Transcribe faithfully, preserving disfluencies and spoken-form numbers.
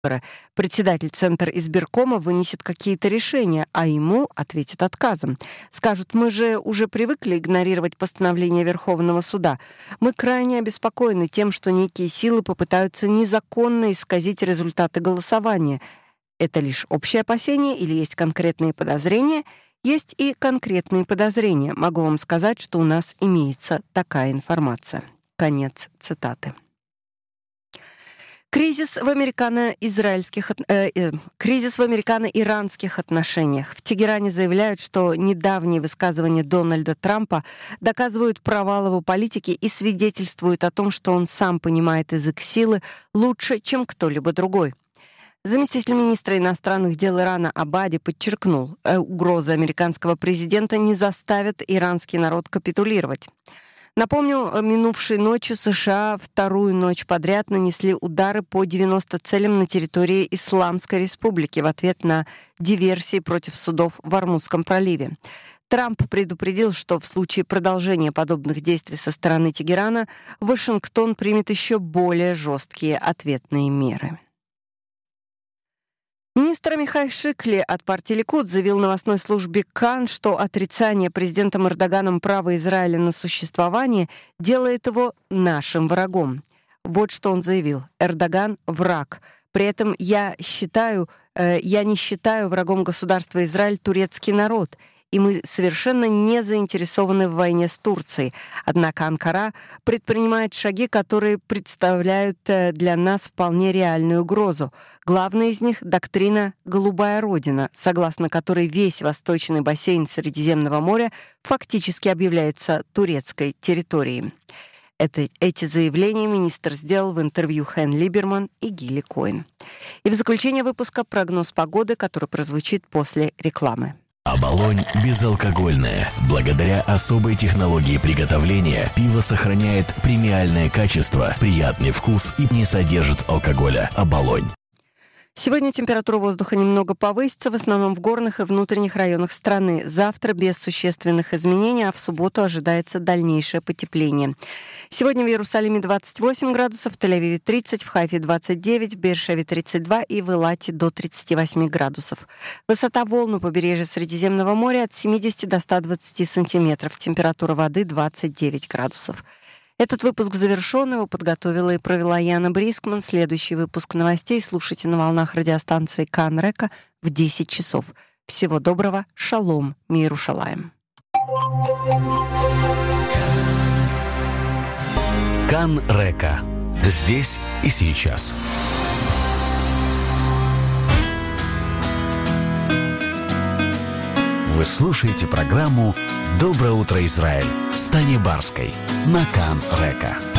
Председатель Центра избиркома вынесет какие-то решения, а ему ответят отказом. Скажут: мы же уже привыкли игнорировать постановление Верховного суда. Мы крайне обеспокоены тем, что некие силы попытаются незаконно исказить результаты голосования. Это лишь общее опасение или есть конкретные подозрения? Есть и конкретные подозрения. Могу вам сказать, что у нас имеется такая информация. Конец цитаты. Кризис в американо-израильских, э, э, кризис в американо-иранских отношениях. В Тегеране заявляют, что недавние высказывания Дональда Трампа доказывают провал его политики и свидетельствуют о том, что он сам понимает язык силы лучше, чем кто-либо другой. Заместитель министра иностранных дел Ирана Абади подчеркнул, э, угрозы американского президента не заставят иранский народ капитулировать. Напомню, минувшей ночью США вторую ночь подряд нанесли удары по девяноста целям на территории Исламской Республики в ответ на диверсии против судов в Ормузском проливе. Трамп предупредил, что в случае продолжения подобных действий со стороны Тегерана Вашингтон примет еще более жесткие ответные меры. Министр Амихай Шикли от партии Ликуд заявил новостной службе Кан, что отрицание президентом Эрдоганом права Израиля на существование делает его нашим врагом. Вот что он заявил: Эрдоган – враг. При этом я считаю, э, я не считаю врагом государства Израиль турецкий народ, и мы совершенно не заинтересованы в войне с Турцией. Однако Анкара предпринимает шаги, которые представляют для нас вполне реальную угрозу. Главная из них — доктрина «Голубая Родина», согласно которой весь восточный бассейн Средиземного моря фактически объявляется турецкой территорией. Это, эти заявления министр сделал в интервью Хэн Либерман и Гилли Коэн. И в заключение выпуска прогноз погоды, который прозвучит после рекламы. Оболонь безалкогольное. Благодаря особой технологии приготовления пиво сохраняет премиальное качество, приятный вкус и не содержит алкоголя. Оболонь. Сегодня температура воздуха немного повысится, в основном в горных и внутренних районах страны. Завтра без существенных изменений, а в субботу ожидается дальнейшее потепление. Сегодня в Иерусалиме двадцать восемь градусов, в Тель-Авиве тридцать, в Хайфе двадцать девять, в Беэр-Шеве тридцать два и в Элате до тридцати восьми градусов. Высота волн у побережья Средиземного моря от семидесяти до ста двадцати сантиметров. Температура воды двадцать девять градусов. Этот выпуск завершен, его подготовила и провела Яна Брискман. Следующий выпуск новостей слушайте на волнах радиостанции Кан Река в десять часов. Всего доброго, шалом, миру шалаем. Кан Река. Здесь и сейчас. Вы слушаете программу «Доброе утро, Израиль» с Таней Барской на Кан Река.